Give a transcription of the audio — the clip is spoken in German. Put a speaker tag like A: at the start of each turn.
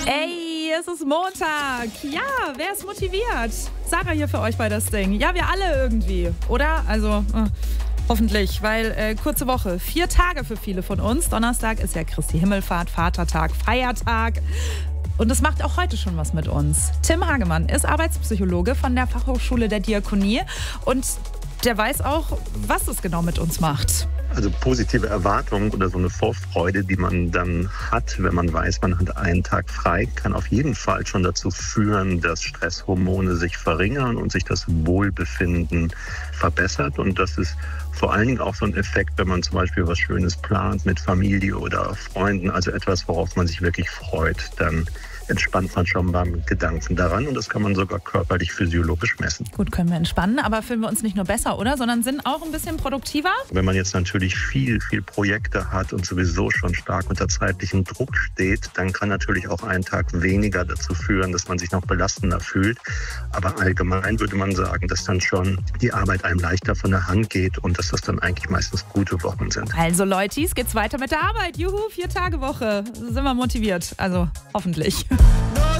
A: Ey, es ist Montag. Ja, wer ist motiviert? Sarah hier für euch bei das Ding. Ja, wir alle irgendwie, oder? Also, hoffentlich, weil kurze Woche. 4 Tage für viele von uns. Donnerstag ist ja Christi Himmelfahrt, Vatertag, Feiertag. Und es macht auch heute schon was mit uns. Tim Hagemann ist Arbeitspsychologe von der Fachhochschule der Diakonie und der weiß auch, was es genau mit uns macht.
B: Also positive Erwartungen oder so eine Vorfreude, die man dann hat, wenn man weiß, man hat einen Tag frei, kann auf jeden Fall schon dazu führen, dass Stresshormone sich verringern und sich das Wohlbefinden verbessert. Und das ist vor allen Dingen auch so ein Effekt, wenn man zum Beispiel was Schönes plant mit Familie oder Freunden, also etwas, worauf man sich wirklich freut, dann entspannt man schon beim Gedanken daran und das kann man sogar körperlich physiologisch messen.
A: Gut, können wir entspannen, aber fühlen wir uns nicht nur besser, oder? Sondern sind auch ein bisschen produktiver?
B: Wenn man jetzt natürlich viel Projekte hat und sowieso schon stark unter zeitlichem Druck steht, dann kann natürlich auch ein Tag weniger dazu führen, dass man sich noch belastender fühlt. Aber allgemein würde man sagen, dass dann schon die Arbeit einem leichter von der Hand geht und dass das dann eigentlich meistens gute Wochen sind.
A: Also Leutis, geht's weiter mit der Arbeit. Juhu, 4 Tage Woche. Sind wir motiviert. Also hoffentlich.